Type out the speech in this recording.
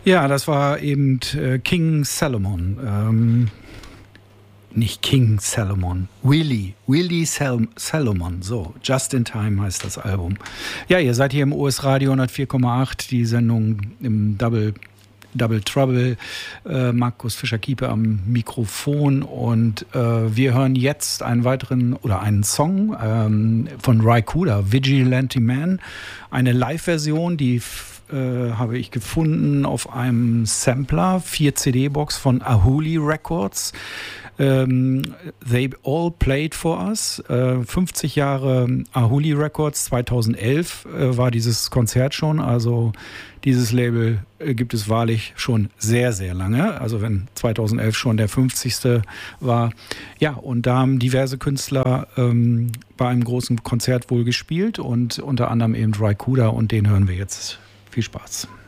Ja, das war eben King Salomon. Nicht King Salomon, Willie Salomon, so, Just in Time heißt das Album. Ja, ihr seid hier im US Radio 104,8, die Sendung im Double Trouble, Markus Fischer-Kiepe am Mikrofon und wir hören jetzt einen Song von Ry Cooder, Vigilante Man, eine Live-Version, die habe ich gefunden auf einem Sampler, 4 CD-Box von Ahuli Records. They All Played For Us. 50 Jahre Ahuli Records, 2011 war dieses Konzert schon. Also dieses Label gibt es wahrlich schon sehr, sehr lange. Also wenn 2011 schon der 50. war. Ja, und da haben diverse Künstler bei einem großen Konzert wohl gespielt und unter anderem eben Ry Cooder und den hören wir jetzt. Viel Spaß.